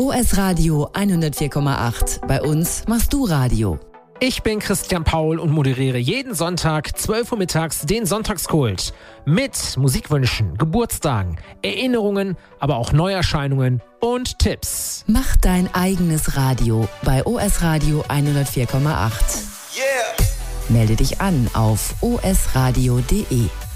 OS Radio 104,8. Bei uns machst du Radio. Ich bin Christian Paul und moderiere jeden Sonntag 12 Uhr mittags den Sonntagskult. Mit Musikwünschen, Geburtstagen, Erinnerungen, aber auch Neuerscheinungen und Tipps. Mach dein eigenes Radio bei OS Radio 104,8. Yeah. Melde dich an auf osradio.de.